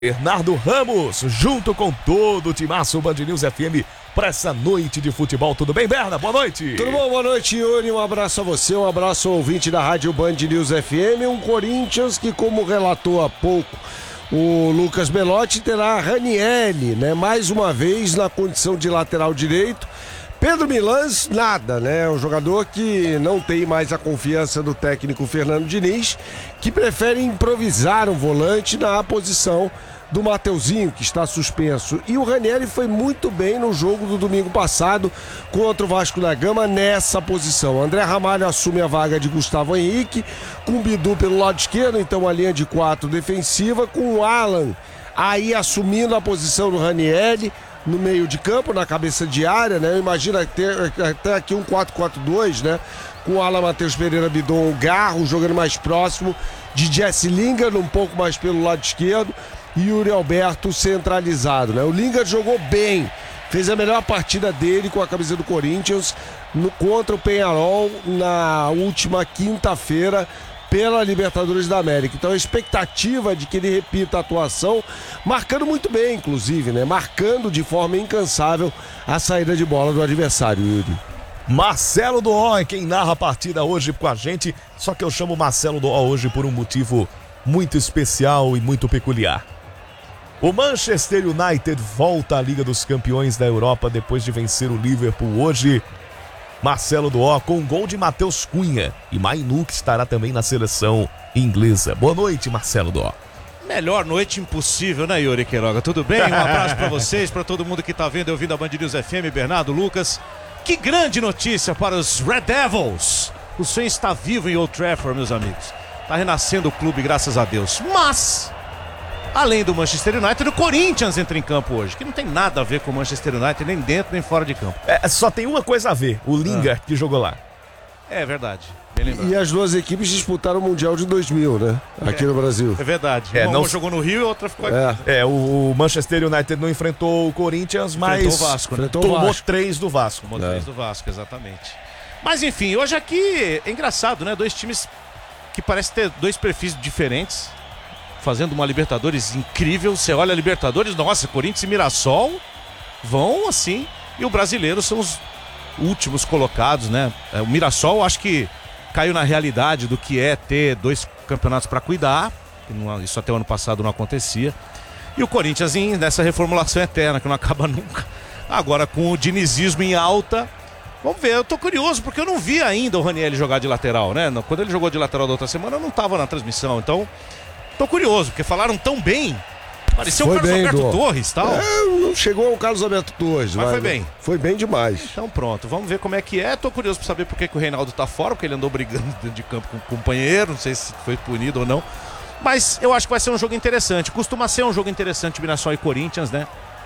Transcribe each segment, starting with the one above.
Bernardo Ramos, junto com todo o timaço Band News FM para essa noite de futebol. Tudo bem, Berna? Boa noite. Tudo bom? Boa noite, Yuri. Um abraço a você, um abraço ao ouvinte da Rádio Band News FM. Um Corinthians que, como relatou há pouco o Lucas Belotti, terá Ranieri, né? Mais uma vez na condição de lateral direito. Pedro Milans, nada, né? Um jogador que não tem mais a confiança do técnico Fernando Diniz, que prefere improvisar um volante na posição do Mateuzinho, que está suspenso. E o Ranieri foi muito bem no jogo do domingo passado contra o Vasco da Gama nessa posição. André Ramalho assume a vaga de Gustavo Henrique, com o Bidu pelo lado esquerdo, então a linha de 4 defensiva, com o Alan aí assumindo a posição do Ranieri no meio de campo, na cabeça de área, né? Imagina até aqui um 4-4-2, né? Com o Alan, Matheus Pereira, Bidon, o Garro jogando mais próximo de Jesse Lingard, um pouco mais pelo lado esquerdo, e Yuri Alberto centralizado, né? O Lingard jogou bem, fez a melhor partida dele com a camisa do Corinthians contra o Peñarol na última quinta-feira pela Libertadores da América. Então a expectativa de que ele repita a atuação, marcando muito bem, inclusive, né? Marcando de forma incansável a saída de bola do adversário, Yuri. Marcelo Doó é quem narra a partida hoje com a gente, só que eu chamo Marcelo Doó hoje por um motivo muito especial e muito peculiar. O Manchester United volta à Liga dos Campeões da Europa depois de vencer o Liverpool hoje. Marcelo Doó com um gol de Matheus Cunha e Mainu, que estará também na seleção inglesa. Boa noite, Marcelo Doó. Melhor noite impossível, né, Yuri Queiroga? Tudo bem? Um abraço pra vocês, pra todo mundo que tá vendo e ouvindo a Band News FM, Bernardo, Lucas. Que grande notícia para os Red Devils. O sonho está vivo em Old Trafford, meus amigos. Tá renascendo o clube, graças a Deus. Mas, além do Manchester United, o Corinthians entra em campo hoje, que não tem nada a ver com o Manchester United, nem dentro nem fora de campo. Só tem uma coisa a ver, o Lingard que jogou lá. É verdade, bem lembrado. E as duas equipes disputaram o Mundial de 2000, né? Aqui no Brasil. É verdade. Uma jogou no Rio e outra ficou aqui. O Manchester United não enfrentou o Corinthians, mas enfrentou o Vasco, né? Tomou 3 do Vasco. Tomou 3 do Vasco, exatamente. Mas enfim, hoje aqui é engraçado, né? Dois times que parecem ter dois perfis diferentes, fazendo uma Libertadores incrível. Você olha a Libertadores, nossa, Corinthians e Mirassol vão assim, e o brasileiro são os últimos colocados, né? O Mirassol acho que caiu na realidade do que é ter dois campeonatos para cuidar, isso até o ano passado não acontecia, e o Corinthians nessa reformulação eterna que não acaba nunca, agora com o dinizismo em alta. Vamos ver, eu tô curioso porque eu não vi ainda o Ranieri jogar de lateral, né? Quando ele jogou de lateral da outra semana eu não tava na transmissão, então tô curioso, porque falaram tão bem. Pareceu o Carlos Alberto Torres e tal. Não chegou ao Carlos Alberto Torres. Mas foi bem. Foi bem demais. Então pronto, vamos ver como é que é. Tô curioso pra saber por que o Reinaldo tá fora, porque ele andou brigando dentro de campo com o companheiro. Não sei se foi punido ou não. Mas eu acho que vai ser um jogo interessante. Costuma ser um jogo interessante, Mirassol e Corinthians, né?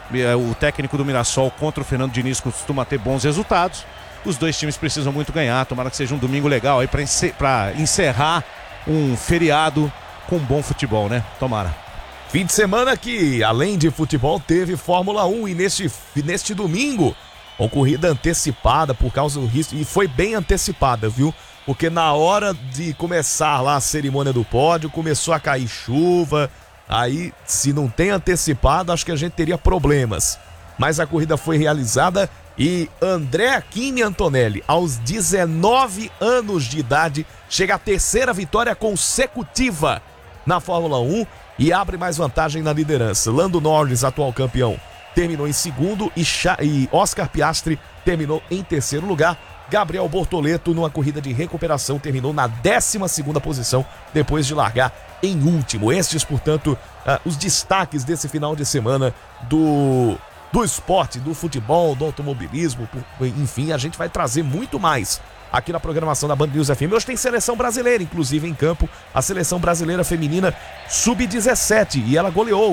O técnico do Mirassol contra o Fernando Diniz costuma ter bons resultados. Os dois times precisam muito ganhar. Tomara que seja um domingo legal aí pra encerrar um feriado com bom futebol, né? Tomara. Fim de semana que, além de futebol, teve Fórmula 1 e neste domingo, uma corrida antecipada por causa do risco, e foi bem antecipada, viu? Porque na hora de começar lá a cerimônia do pódio, começou a cair chuva, aí se não tem antecipado, acho que a gente teria problemas. Mas a corrida foi realizada e André Kimi Antonelli, aos 19 anos de idade, chega à terceira vitória consecutiva na Fórmula 1 e abre mais vantagem na liderança. Lando Norris, atual campeão, terminou em segundo e Oscar Piastri terminou em terceiro lugar. Gabriel Bortoleto, numa corrida de recuperação, terminou na 12ª posição depois de largar em último. Estes, portanto, os destaques desse final de semana do esporte, do futebol, do automobilismo, enfim, a gente vai trazer muito mais aqui na programação da Band News FM. Hoje tem seleção brasileira, inclusive em campo, a seleção brasileira feminina sub-17, e ela goleou